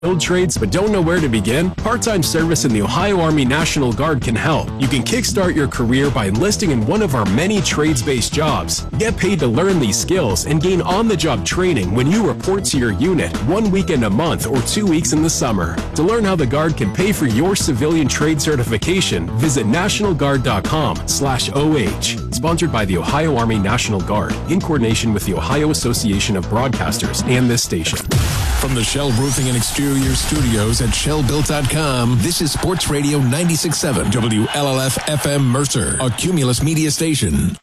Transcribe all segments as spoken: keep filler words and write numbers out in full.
Skilled trades but don't know where to begin? Part-time service in the Ohio Army National Guard can help. You can kickstart your career by enlisting in one of our many trades-based jobs. Get paid to learn these skills and gain on-the-job training when you report to your unit one weekend a month or two weeks in the summer. To learn how the Guard can pay for your civilian trade certification, visit nationalguard.com slash OH. Sponsored by the Ohio Army National Guard in coordination with the Ohio Association of Broadcasters and this station. From the Shell Roofing and Exterior Studios at shell built dot com, this is Sports Radio ninety-six point seven W L L F F M Mercer, a Cumulus media station.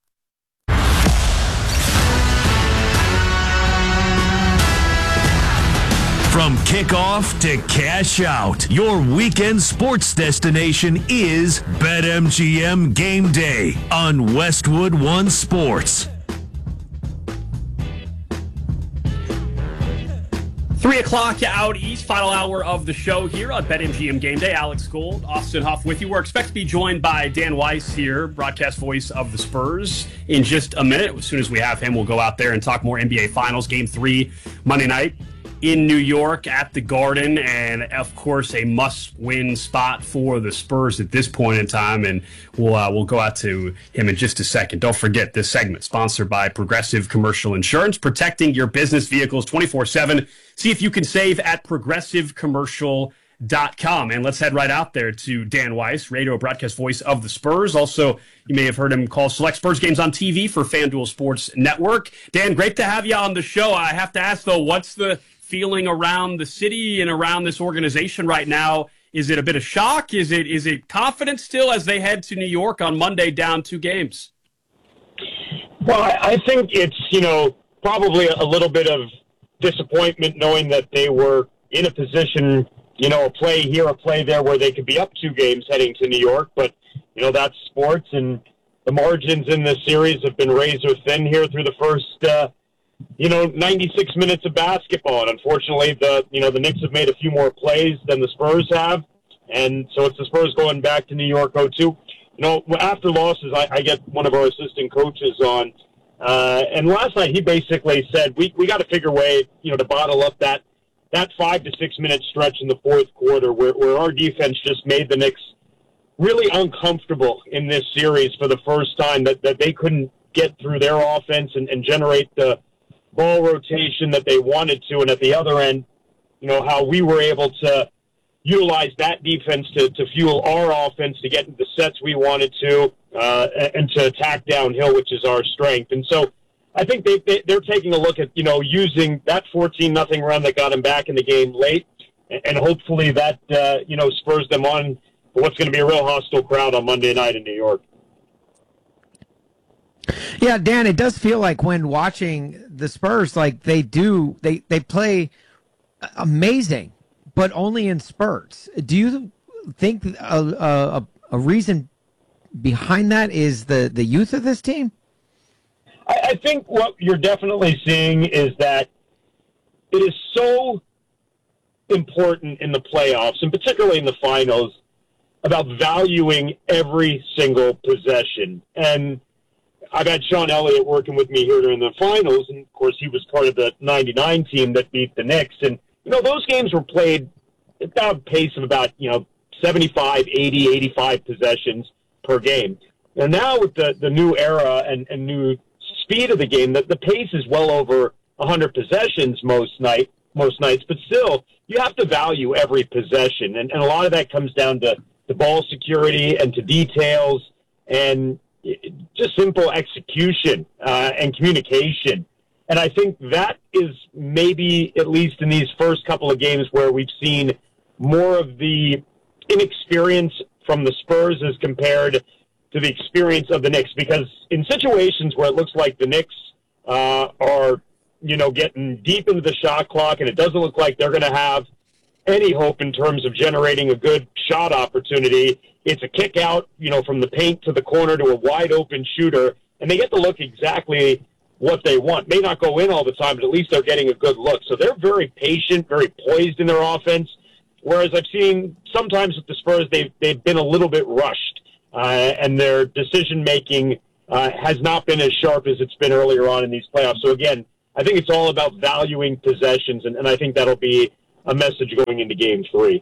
From kickoff to cash out, your weekend sports destination is BetMGM Game Day on Westwood One Sports. Three o'clock out east, final hour of the show here on BetMGM Game Day. Alex Gold, Austin Huff with you. We're expected to be joined by Dan Weiss here, broadcast voice of the Spurs, in just a minute. As soon as we have him, we'll go out there and talk more N B A Finals. Game three, Monday night in New York at the Garden, and of course a must-win spot for the Spurs at this point in time. And we'll uh, we'll go out to him in just a second. Don't forget, this segment sponsored by Progressive Commercial Insurance, protecting your business vehicles twenty-four seven. See if you can save at progressive commercial dot com. And let's head right out there to Dan Weiss, radio broadcast voice of the Spurs. Also, you may have heard him call select Spurs games on T V for FanDuel Sports Network. Dan, great to have you on the show. I have to ask, though, what's the feeling around the city and around this organization right now? Is it a bit of shock? Is it is it confidence still as they head to New York on Monday down two games? Well, I think it's, you know, probably a little bit of disappointment knowing that they were in a position, you know, a play here, a play there, where they could be up two games heading to New York. But, you know, that's sports, and the margins in this series have been razor thin here through the first, uh, you know, ninety-six minutes of basketball. And unfortunately, the, you know, the Knicks have made a few more plays than the Spurs have. And so it's the Spurs going back to New York oh two. You know, after losses, I, I get one of our assistant coaches on, Uh, and last night he basically said, we, we got to figure a way, you know, to bottle up that, that five to six minute stretch in the fourth quarter where, where our defense just made the Knicks really uncomfortable in this series for the first time, that, that they couldn't get through their offense and, and generate the ball rotation that they wanted to. And at the other end, you know, how we were able to utilize that defense to, to fuel our offense to get into the sets we wanted to, uh, and to attack downhill, which is our strength. And so I think they, they, they're taking a look at, you know, using that fourteen nothing run that got them back in the game late, and, and hopefully that, uh, you know, spurs them on for what's going to be a real hostile crowd on Monday night in New York. Yeah, Dan, it does feel like when watching the Spurs, like they do, they, they play amazing, but only in spurts. Do you think a, a, a reason behind that is the, the youth of this team? I, I think what you're definitely seeing is that it is so important in the playoffs, and particularly in the finals, about valuing every single possession. And I've had Sean Elliott working with me here during the finals, and of course he was part of the ninety-nine team that beat the Knicks. And, you know, those games were played at a pace of about, you know, seventy-five, eighty, eighty-five possessions per game. And now with the, the new era and, and new speed of the game, the, the pace is well over one hundred possessions most night, most nights. But still, you have to value every possession. And, and a lot of that comes down to the ball security and to details and just simple execution uh, and communication. And I think that is maybe, at least in these first couple of games, where we've seen more of the inexperience from the Spurs as compared to the experience of the Knicks. Because in situations where it looks like the Knicks uh, are, you know, getting deep into the shot clock and it doesn't look like they're going to have any hope in terms of generating a good shot opportunity, it's a kick out, you know, from the paint to the corner to a wide open shooter, and they get to look exactly what they want. May not go in all the time, but at least they're getting a good look. So they're very patient, very poised in their offense. Whereas I've seen sometimes with the Spurs, they've, they've been a little bit rushed, uh, and their decision-making uh, has not been as sharp as it's been earlier on in these playoffs. So again, I think it's all about valuing possessions, and, and I think that'll be a message going into game three.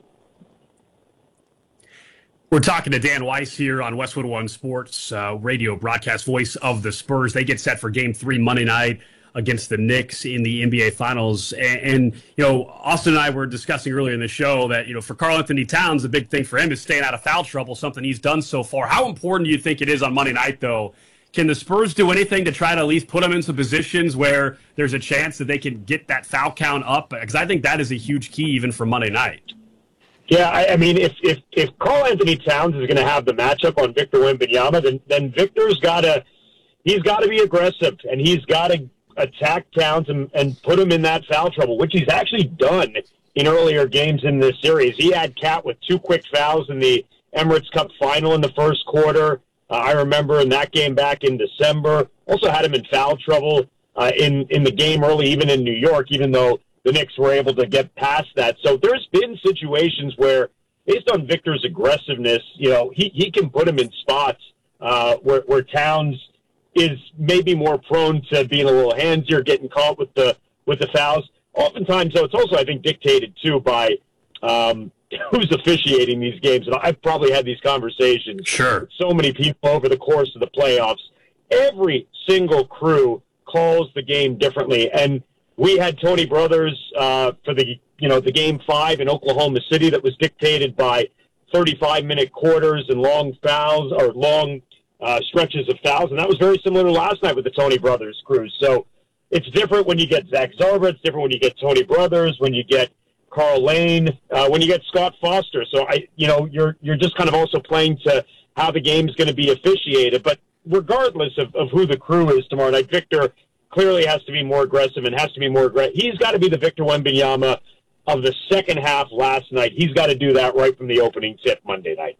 We're talking to Dan Weiss here on Westwood One Sports uh, radio broadcast voice of the Spurs. They get set for game three Monday night against the Knicks in the N B A Finals. And, and, you know, Austin and I were discussing earlier in the show that, you know, for Karl Anthony Towns, the big thing for him is staying out of foul trouble, something he's done so far. How important do you think it is on Monday night, though? Can the Spurs do anything to try to at least put them in some positions where there's a chance that they can get that foul count up? Because I think that is a huge key even for Monday night. Yeah, I, I mean, if if if Karl Anthony Towns is going to have the matchup on Victor Wembanyama, then then Victor's got to he's got to be aggressive, and he's got to attack Towns and, and put him in that foul trouble, which he's actually done in earlier games in this series. He had Cat with two quick fouls in the Emirates Cup final in the first quarter. Uh, I remember in that game back in December. Also had him in foul trouble uh, in in the game early, even in New York, even though the Knicks were able to get past that. So there's been situations where, based on Victor's aggressiveness, you know, he, he can put him in spots uh, where, where Towns is maybe more prone to being a little handsier, getting caught with the with the fouls. Oftentimes, though, it's also, I think, dictated, too, by um, who's officiating these games. And I've probably had these conversations sure. with so many people over the course of the playoffs. Every single crew calls the game differently. And we had Tony Brothers uh, for the you know the game five in Oklahoma City that was dictated by thirty-five minute quarters and long fouls or long uh, stretches of fouls, and that was very similar to last night with the Tony Brothers crew. So it's different when you get Zach Zarba. It's different when you get Tony Brothers. When you get Carl Lane. Uh, when you get Scott Foster. So I you know you're you're just kind of also playing to how the game's going to be officiated. But regardless of, of who the crew is tomorrow night, Victor clearly has to be more aggressive and has to be more aggressive. He's got to be the Victor Wembanyama of the second half last night. He's got to do that right from the opening tip Monday night.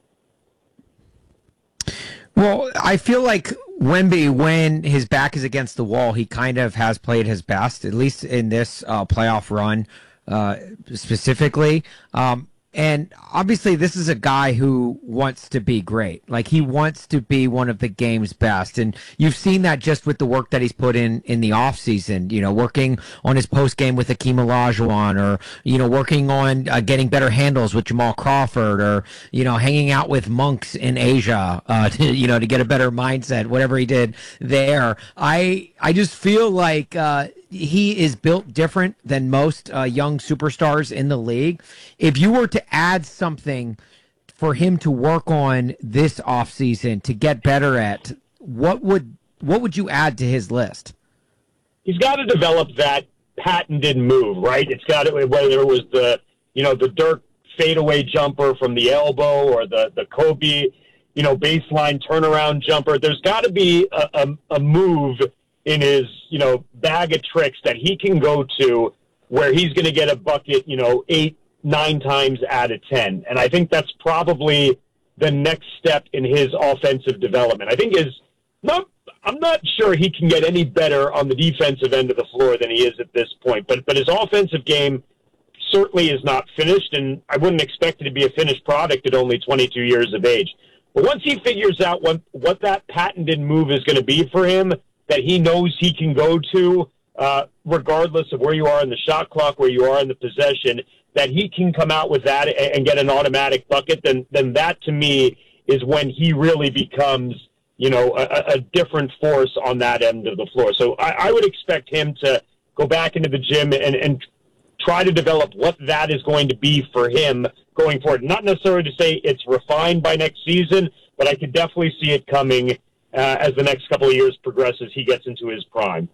Well, I feel like Wemby, when his back is against the wall, he kind of has played his best, at least in this uh, playoff run uh, specifically. Um, And obviously, this is a guy who wants to be great. Like, he wants to be one of the game's best. And you've seen that just with the work that he's put in in the offseason, you know, working on his post game with Akeem Olajuwon, or, you know, working on uh, getting better handles with Jamal Crawford, or, you know, hanging out with monks in Asia, uh, to, you know, to get a better mindset, whatever he did there. I, I just feel like, uh, he is built different than most uh, young superstars in the league. If you were to add something for him to work on this offseason to get better at, what would what would you add to his list? He's got to develop that patented move, right? It's got to, whether it was the you know the Dirk fadeaway jumper from the elbow or the the Kobe you know baseline turnaround jumper. There's got to be a, a, a move in his, you know, bag of tricks that he can go to where he's going to get a bucket, you know, eight, nine times out of ten. And I think that's probably the next step in his offensive development. I think is not, I'm not sure he can get any better on the defensive end of the floor than he is at this point, but, but his offensive game certainly is not finished, and I wouldn't expect it to be a finished product at only twenty-two years of age. But once he figures out what, what that patented move is going to be for him, that he knows he can go to, uh, regardless of where you are in the shot clock, where you are in the possession, that he can come out with that and, and get an automatic bucket, then then that to me is when he really becomes, you know, a, a different force on that end of the floor. So I, I would expect him to go back into the gym and, and try to develop what that is going to be for him going forward. Not necessarily to say it's refined by next season, but I could definitely see it coming Uh, as the next couple of years progresses, he gets into his prime.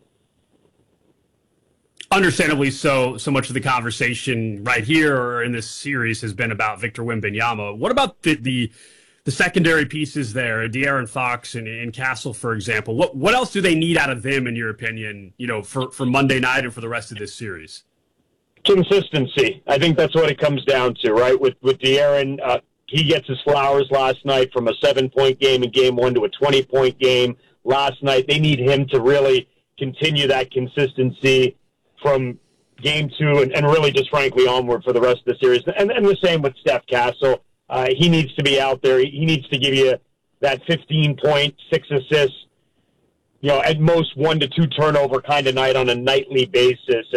Understandably so, so much of the conversation right here or in this series has been about Victor Wembanyama. What about the the, the secondary pieces there, De'Aaron Fox and, and Castle, for example? What what else do they need out of them, in your opinion, you know, for, for Monday night and for the rest of this series? Consistency. I think that's what it comes down to, right? With, with De'Aaron, uh, he gets his flowers last night from a seven-point game in game one to a twenty-point game last night. They need him to really continue that consistency from game two and, and really just frankly onward for the rest of the series. And, and the same with Steph Castle. Uh, he needs to be out there. He needs to give you that fifteen point, six assists, you know, at most one to two turnover kind of night on a nightly basis. And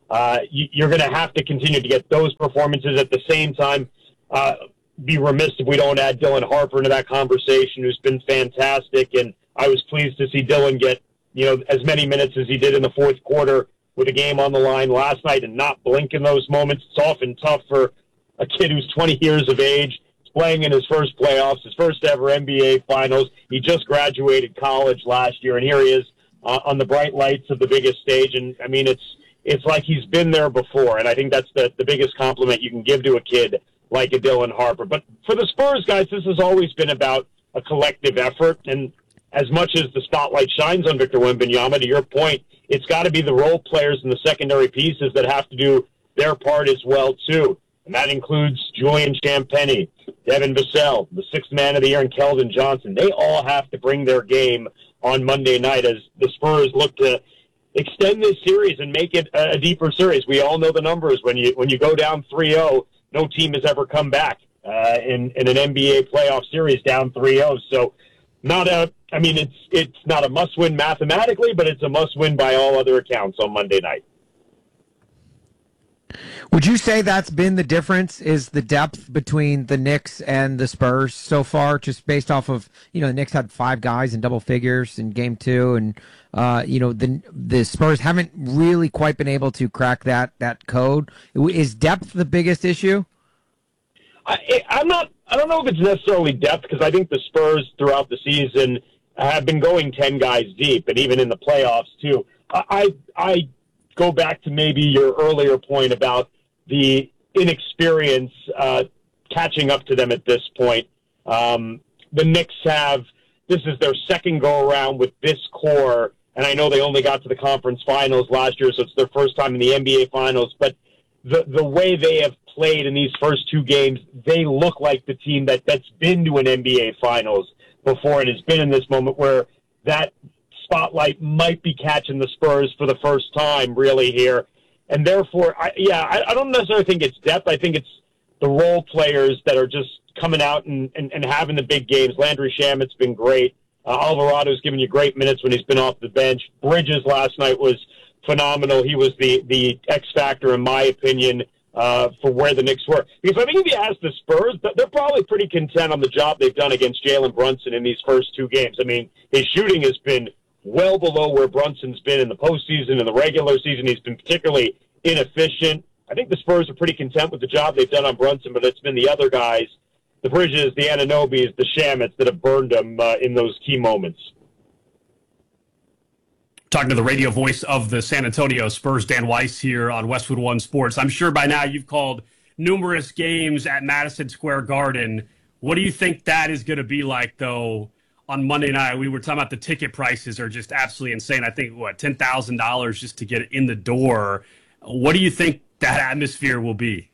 Uh, you, you're going to have to continue to get those performances. At the same time, uh, be remiss if we don't add Dylan Harper into that conversation, who's been fantastic. And I was pleased to see Dylan get, you know, as many minutes as he did in the fourth quarter with a game on the line last night and not blink in those moments. It's often tough for a kid who's twenty years of age. He's playing in his first playoffs, his first ever N B A finals. He just graduated college last year, and here he is uh, on the bright lights of the biggest stage. And, I mean, it's it's like he's been there before, and I think that's the, the biggest compliment you can give to a kid like a Dylan Harper. But for the Spurs, guys, this has always been about a collective effort, and as much as the spotlight shines on Victor Wembanyama, to your point, it's got to be the role players and the secondary pieces that have to do their part as well, too. And that includes Julian Champagnie, Devin Vassell, the sixth man of the year, and Keldon Johnson. They all have to bring their game on Monday night as the Spurs look to extend this series and make it a deeper series. We all know the numbers. When you when you go down three oh, no team has ever come back uh, in, in an N B A playoff series down three oh. So not a, I mean, it's it's not a must-win mathematically, but it's a must-win by all other accounts on Monday night. Would you say that's been the difference, is the depth between the Knicks and the Spurs so far, just based off of, you know, the Knicks had five guys in double figures in game two, and, uh, you know, the the Spurs haven't really quite been able to crack that, that code. Is depth the biggest issue? I, I'm not, I don't know if it's necessarily depth, because I think the Spurs throughout the season have been going ten guys deep, and even in the playoffs, too. I, I go back to maybe your earlier point about the inexperience uh, catching up to them at this point. Um, the Knicks have, this is their second go-around with this core, and I know they only got to the conference finals last year, so it's their first time in the N B A finals, but the the way they have played in these first two games, they look like the team that, that's been to an N B A finals before and has been in this moment where that spotlight might be catching the Spurs for the first time really here. And therefore, I, yeah, I, I don't necessarily think it's depth. I think it's the role players that are just coming out and, and, and having the big games. Landry Shamet's been great. Uh, Alvarado's given you great minutes when he's been off the bench. Bridges last night was phenomenal. He was the, the X factor, in my opinion, uh, for where the Knicks were. Because I think if you ask the Spurs, they're probably pretty content on the job they've done against Jalen Brunson in these first two games. I mean, his shooting has been well below where Brunson's been in the postseason. In the regular season, he's been particularly inefficient. I think the Spurs are pretty content with the job they've done on Brunson, but it's been the other guys, the Bridges, the Anunobys, the Shamets, that have burned them uh, in those key moments. Talking to the radio voice of the San Antonio Spurs, Dan Weiss, here on Westwood One Sports. I'm sure by now you've called numerous games at Madison Square Garden. What do you think that is going to be like, though, on Monday night? We were talking about the ticket prices are just absolutely insane. I think, what, ten thousand dollars just to get in the door. What do you think that atmosphere will be?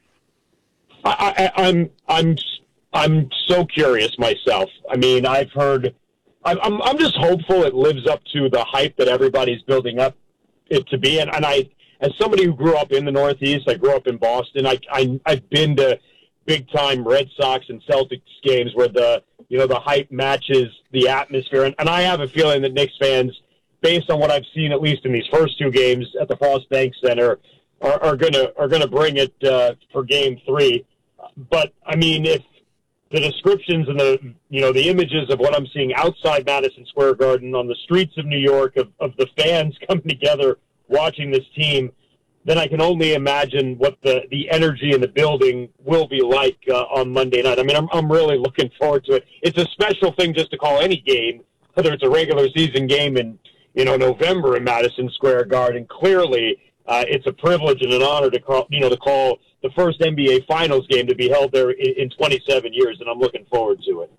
I, I, I'm I'm I'm so curious myself. I mean, I've heard. I'm I'm just hopeful it lives up to the hype that everybody's building up it to be. And, and I, as somebody who grew up in the Northeast, I grew up in Boston. I, I I've been to big time Red Sox and Celtics games where the you know the hype matches the atmosphere. And, and I have a feeling that Knicks fans, based on what I've seen at least in these first two games at the Frost Bank Center, are, are gonna are gonna bring it uh, for Game Three. But I mean, if the descriptions and the you know the images of what I'm seeing outside Madison Square Garden on the streets of New York of, of the fans coming together watching this team, then I can only imagine what the, the energy in the building will be like uh, on Monday night. I mean, I'm I'm really looking forward to it. It's a special thing just to call any game, whether it's a regular season game in you know November in Madison Square Garden. Clearly, uh, it's a privilege and an honor to call you know to call the first N B A Finals game to be held there in, in twenty-seven years, and I'm looking forward to it.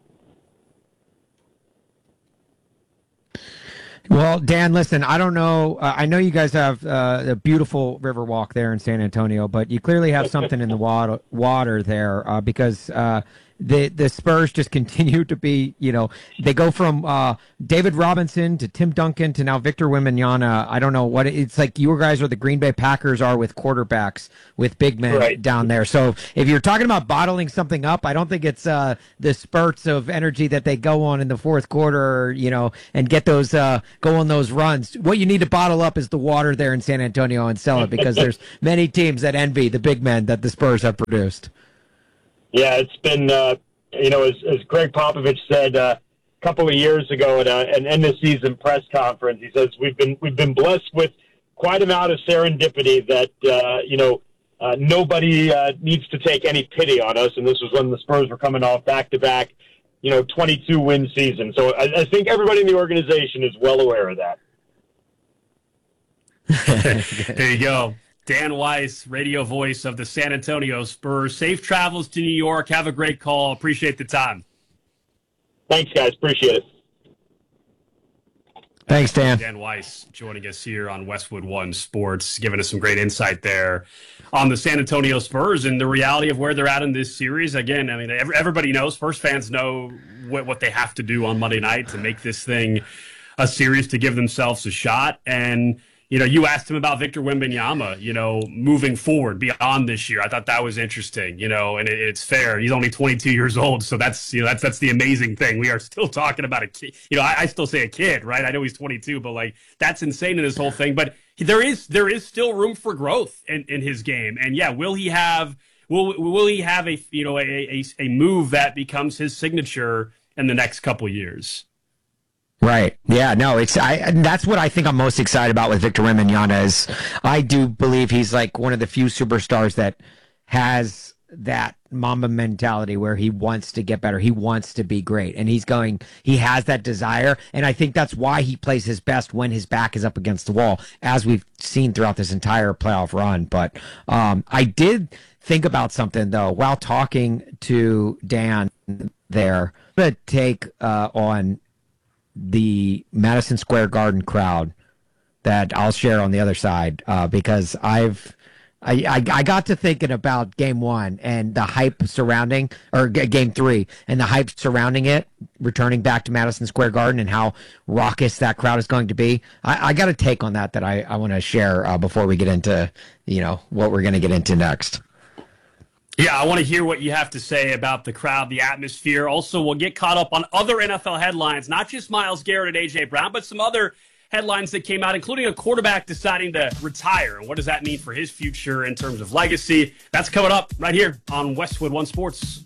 Well, Dan, listen, I don't know. Uh, I know you guys have uh, a beautiful river walk there in San Antonio, but you clearly have something in the water, water there uh, because uh, the the Spurs just continue to be, you know, they go from uh, David Robinson to Tim Duncan to now Victor Wembanyama. I don't know what it, it's like. You guys are the Green Bay Packers are with quarterbacks, with big men right. down there. So if you're talking about bottling something up, I don't think it's uh, the spurts of energy that they go on in the fourth quarter, you know, and get those uh, go on those runs. What you need to bottle up is the water there in San Antonio and sell it, because there's many teams that envy the big men that the Spurs have produced. Yeah, it's been, uh, you know, as, as Greg Popovich said uh, a couple of years ago at a, an end-of-season press conference, he says, we've been we've been blessed with quite an amount of serendipity that, uh, you know, uh, nobody uh, needs to take any pity on us. And this was when the Spurs were coming off back-to-back, you know, twenty-two win season. So I, I think everybody in the organization is well aware of that. There you go. Dan Weiss, radio voice of the San Antonio Spurs. Safe travels to New York. Have a great call. Appreciate the time. Thanks, guys. Appreciate it. Thanks, Dan. Dan Weiss joining us here on Westwood One Sports, giving us some great insight there on the San Antonio Spurs and the reality of where they're at in this series. Again, I mean, everybody knows, Spurs fans know what, what they have to do on Monday night to make this thing a series, to give themselves a shot. And you know, you asked him about Victor Wembanyama, you know, moving forward beyond this year. I thought that was interesting, you know, and it, it's fair. He's only twenty-two years old, so that's, you know, that's that's the amazing thing. We are still talking about a kid. You know, I, I still say a kid, right? I know he's twenty-two, but like that's insane in this whole thing. But there is there is still room for growth in, in his game, and yeah, will he have will will he have a you know a a, a move that becomes his signature in the next couple years? Right. Yeah, no, it's I and that's what I think I'm most excited about with Victor Wembanyama is I do believe he's like one of the few superstars that has that Mamba mentality where he wants to get better. He wants to be great, and he's going he has that desire, and I think that's why he plays his best when his back is up against the wall, as we've seen throughout this entire playoff run. But um I did think about something though while talking to Dan there. I'm going to take uh on the Madison Square Garden crowd that I'll share on the other side, uh, because I've I, I I got to thinking about game one and the hype surrounding, or g- game three and the hype surrounding it, returning back to Madison Square Garden and how raucous that crowd is going to be. I, I got a take on that that I, I want to share uh, before we get into, you know, what we're going to get into next. Yeah, I want to hear what you have to say about the crowd, the atmosphere. Also, we'll get caught up on other N F L headlines, not just Myles Garrett and A J Brown, but some other headlines that came out, including a quarterback deciding to retire. And what does that mean for his future in terms of legacy? That's coming up right here on Westwood One Sports.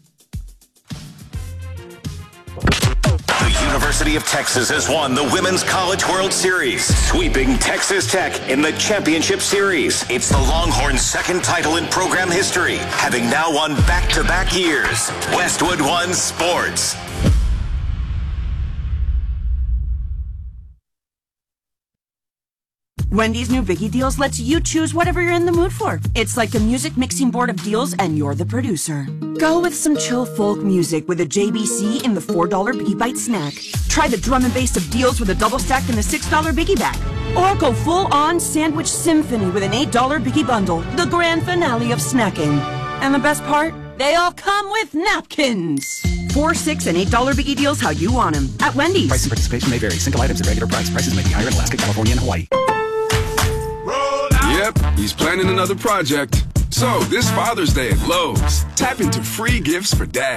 The University of Texas has won the Women's College World Series, sweeping Texas Tech in the Championship Series. It's the Longhorns' second title in program history, having now won back-to-back years. Westwood One Sports. Wendy's new Biggie Deals lets you choose whatever you're in the mood for. It's like a music mixing board of deals, and you're the producer. Go with some chill folk music with a J B C in the four dollar Biggie Bite snack. Try the drum and bass of deals with a double stack in the six dollar Biggie Bag. Or go full-on sandwich symphony with an eight dollar Biggie Bundle, the grand finale of snacking. And the best part? They all come with napkins. Four, six, and eight dollar Biggie Deals how you want them at Wendy's. Price and participation may vary. Single items at regular price. Prices may be higher in Alaska, California, and Hawaii. Yep, he's planning another project. So, this Father's Day at Lowe's, tap into free gifts for dad.